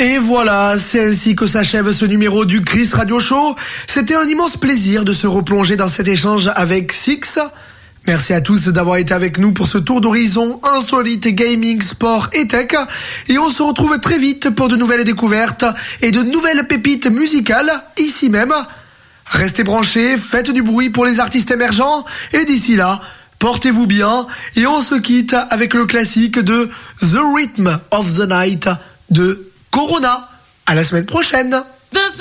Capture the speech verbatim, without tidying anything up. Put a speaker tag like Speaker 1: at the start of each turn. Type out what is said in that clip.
Speaker 1: Et voilà, c'est ainsi que s'achève ce numéro du Chris Radio Show. C'était un immense plaisir de se replonger dans cet échange avec Six. Merci à tous d'avoir été avec nous pour ce tour d'horizon insolite gaming, sport et tech. Et on se retrouve très vite pour de nouvelles découvertes et de nouvelles pépites musicales, ici même. Restez branchés, faites du bruit pour les artistes émergents. Et d'ici là, portez-vous bien. Et on se quitte avec le classique de The Rhythm of the Night de Corona. À la semaine prochaine.